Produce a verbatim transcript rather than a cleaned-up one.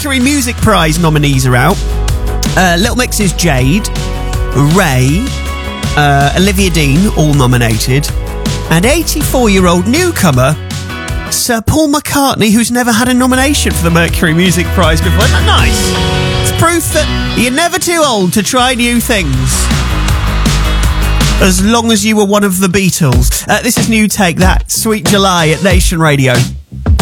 Mercury Music Prize nominees are out. Uh, Little Mix's Jade, Ray, uh, Olivia Dean, all nominated, and eighty-four-year-old newcomer Sir Paul McCartney, who's never had a nomination for the Mercury Music Prize before. Isn't that nice? It's proof that you're never too old to try new things, as long as you were one of the Beatles. Uh, this is New Take That, Sweet July at Nation Radio.